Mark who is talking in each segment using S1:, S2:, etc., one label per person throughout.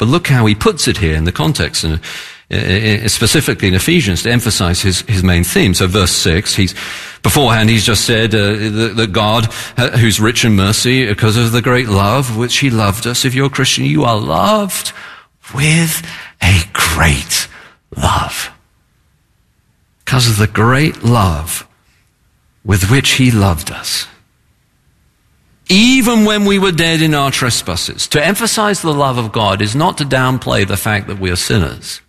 S1: But look how he puts it here in the context, and specifically in Ephesians, to emphasize his main theme. So verse 6, beforehand he's just said that God, who's rich in mercy, because of the great love which he loved us. If you're a Christian, you are loved with a great love. Because of the great love with which he loved us. Even when we were dead in our trespasses. To emphasize the love of God is not to downplay the fact that we are sinners.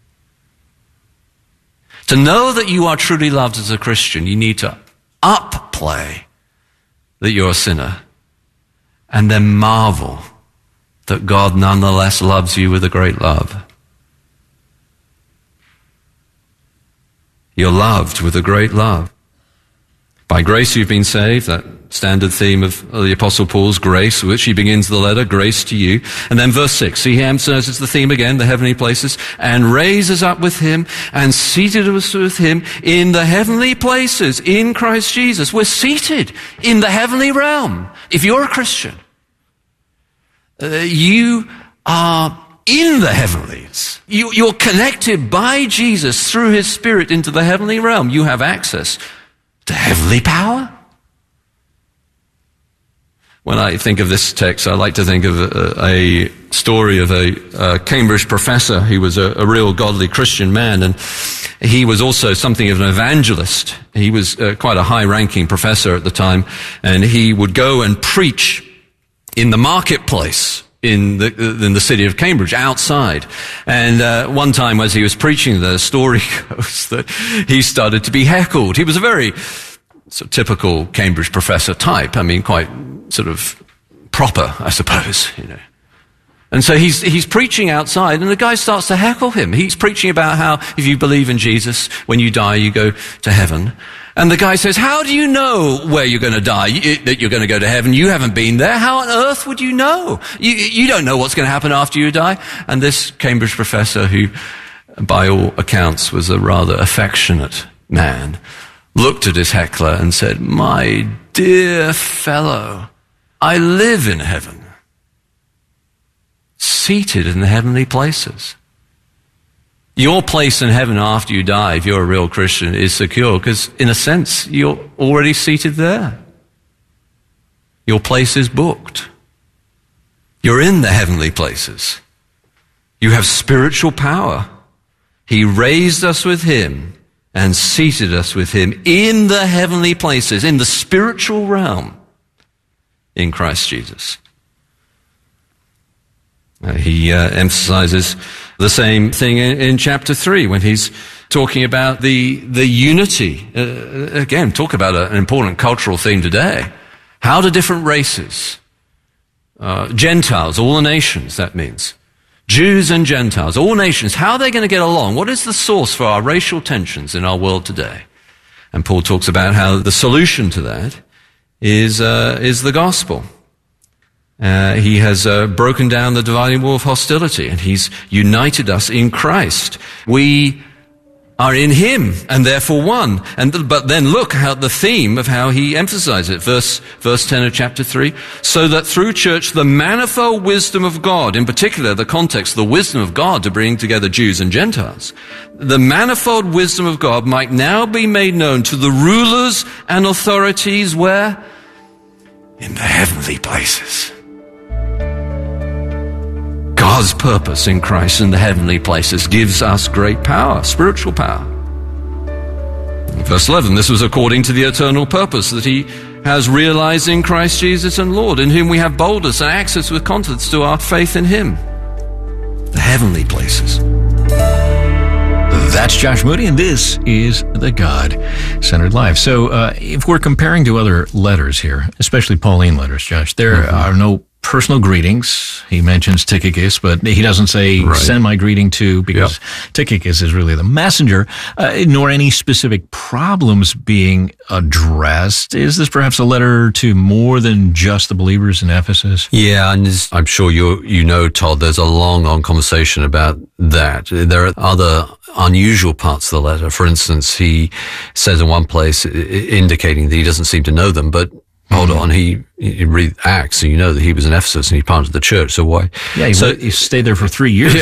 S1: To know that you are truly loved as a Christian, you need to upplay that you're a sinner and then marvel that God nonetheless loves you with a great love. You're loved with a great love. By grace you've been saved, that standard theme of the Apostle Paul's grace, which he begins the letter, grace to you. And then verse 6, he emphasizes the theme again, the heavenly places, and raises up with him and seated us with him in the heavenly places in Christ Jesus. We're seated in the heavenly realm. If you're a Christian, you are in the heavenlies. You're connected by Jesus through his Spirit into the heavenly realm. You have access to heavenly power. When I think of this text, I like to think of a story of a Cambridge professor. He was a real godly Christian man, and he was also something of an evangelist. He was quite a high-ranking professor at the time, and he would go and preach in the marketplace in the city of Cambridge, outside. And one time as he was preaching, the story goes that he started to be heckled. He was a very sort of typical Cambridge professor type. I mean, quite sort of proper, I suppose, you know. And so he's preaching outside, and the guy starts to heckle him. He's preaching about how if you believe in Jesus, when you die, you go to heaven. And the guy says, how do you know where you're going to die, that you're going to go to heaven? You haven't been there. How on earth would you know? You don't know what's going to happen after you die. And this Cambridge professor, who by all accounts was a rather affectionate man, looked at his heckler and said, my dear fellow, I live in heaven, seated in the heavenly places. Your place in heaven after you die, if you're a real Christian, is secure because, in a sense, you're already seated there. Your place is booked. You're in the heavenly places. You have spiritual power. He raised us with him and seated us with him in the heavenly places, in the spiritual realm, in Christ Jesus. He emphasizes the same thing in chapter 3 when he's talking about the unity. Again, talk about an important cultural theme today. How do different races, Gentiles, all the nations, that means, Jews and Gentiles, all nations, how are they going to get along? What is the source for our racial tensions in our world today? And Paul talks about how the solution to that is the gospel. He has broken down the dividing wall of hostility, and he's united us in Christ. We are in him, and therefore one. But then look how the theme of how he emphasizes it. Verse 10 of chapter 3. So that through church, the manifold wisdom of God, in particular the context, the wisdom of God to bring together Jews and Gentiles, the manifold wisdom of God might now be made known to the rulers and authorities where? In the heavenly places. God's purpose in Christ in the heavenly places gives us great power, spiritual power. In verse 11, this was according to the eternal purpose that he has realized in Christ Jesus and Lord, in whom we have boldness and access with confidence to our faith in him. The heavenly places.
S2: That's Josh Moody, and this is the God-Centered Life. So if we're comparing to other letters here, especially Pauline letters, Josh, there are no personal greetings. He mentions Tychicus, but he doesn't say, send my greeting to, because Tychicus is really the messenger, nor any specific problems being addressed. Is this perhaps a letter to more than just the believers in Ephesus?
S1: Yeah, and I'm sure you know, Todd, there's a long conversation about that. There are other unusual parts of the letter. For instance, he says in one place, indicating that he doesn't seem to know them, but hold on, he read Acts, and you know that he was in Ephesus and he planted the church, so why?
S2: Yeah, he stayed there for 3 years.